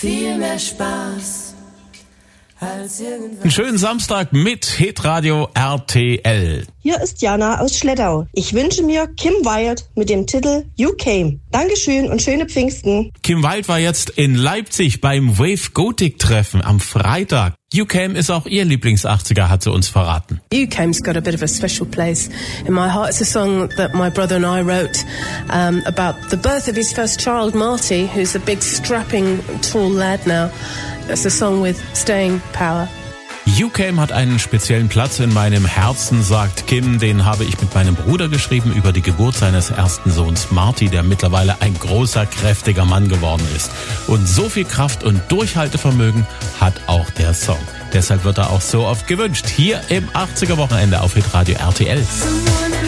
viel mehr Spaß. Einen schönen Samstag mit Hitradio RTL. Hier ist Jana aus Schlettau. Ich wünsche mir Kim Wilde mit dem Titel You Came. Dankeschön und schöne Pfingsten. Kim Wilde war jetzt in Leipzig beim Wave Gothic Treffen am Freitag. You Came ist auch ihr Lieblings-80er, hat sie uns verraten. You Came's got a bit of a special place in my heart. It's a song that my brother and I wrote about the birth of his first child, Marty, who's a big, strapping, tall lad now. It's a song with staying power. You Came hat einen speziellen Platz in meinem Herzen, sagt Kim. Den habe ich mit meinem Bruder geschrieben über die Geburt seines ersten Sohns Marty, der mittlerweile ein großer, kräftiger Mann geworden ist. Und so viel Kraft und Durchhaltevermögen hat auch der Song. Deshalb wird er auch so oft gewünscht. Hier im 80er Wochenende auf Hitradio RTL.